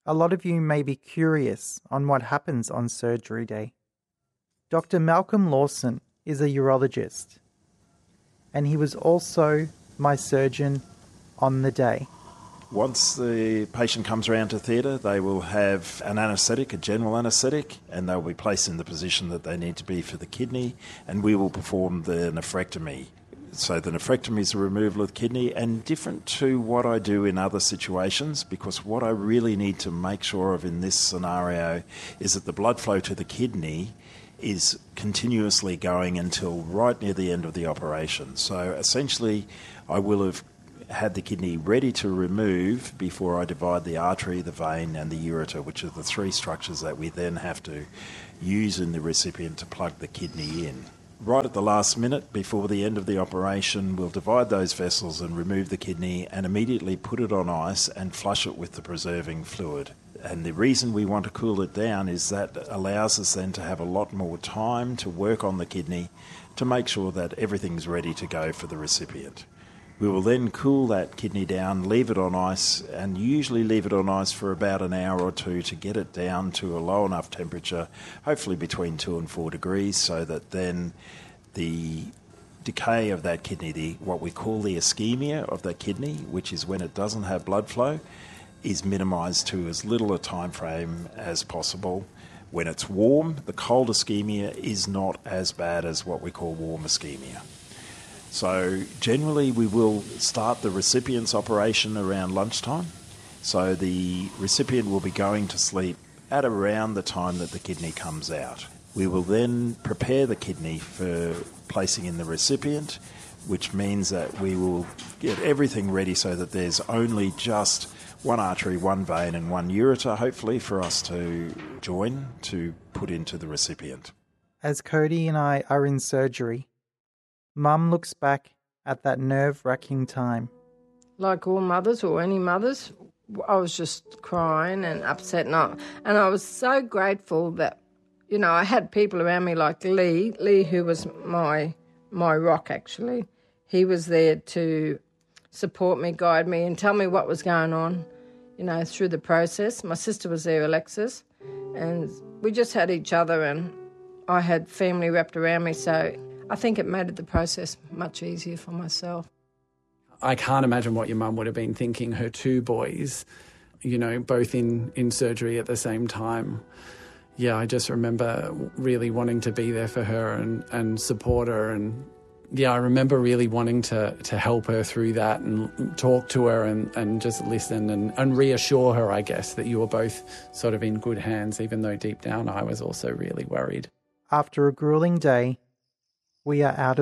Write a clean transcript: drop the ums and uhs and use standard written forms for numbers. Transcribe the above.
A lot of you may be curious on what happens on surgery day. Dr. Malcolm Lawson is a urologist, and he was also my surgeon on the day. Once the patient comes around to theatre, they will have an anaesthetic, a general anaesthetic, and they'll be placed in the position that they need to be for the kidney, and we will perform the nephrectomy. So the nephrectomy is the removal of the kidney, and different to what I do in other situations, because what I really need to make sure of in this scenario is that the blood flow to the kidney is continuously going until right near the end of the operation. So essentially, I will have had the kidney ready to remove before I divide the artery, the vein and the ureter, which are the three structures that we then have to use in the recipient to plug the kidney in. Right at the last minute, before the end of the operation, we'll divide those vessels and remove the kidney and immediately put it on ice and flush it with the preserving fluid. And the reason we want to cool it down is that allows us then to have a lot more time to work on the kidney to make sure that everything's ready to go for the recipient. We will then cool that kidney down, leave it on ice, and usually leave it on ice for about an hour or two to get it down to a low enough temperature, hopefully between 2 and 4 degrees, so that then the decay of that kidney, what we call the ischemia of that kidney, which is when it doesn't have blood flow, is minimised to as little a time frame as possible. When it's warm, the cold ischemia is not as bad as what we call warm ischemia. So generally we will start the recipient's operation around lunchtime. So the recipient will be going to sleep at around the time that the kidney comes out. We will then prepare the kidney for placing in the recipient, which means that we will get everything ready so that there's only just one artery, one vein and one ureter, hopefully, for us to join to put into the recipient. As Cody and I are in surgery, Mum looks back at that nerve-wracking time. Like all mothers or any mothers, I was just crying and upset. And I was so grateful that, you know, I had people around me like Lee, who was my rock, actually. He was there to support me, guide me and tell me what was going on, you know, through the process. My sister was there, Alexis, and we just had each other, and I had family wrapped around me, so I think it made the process much easier for myself. I can't imagine what your mum would have been thinking, her two boys, you know, both in surgery at the same time. Yeah, I just remember really wanting to be there for her and support her. And yeah, I remember really wanting to help her through that and talk to her and just listen and reassure her, I guess, that you were both sort of in good hands, even though deep down I was also really worried. After a grueling day, we are out of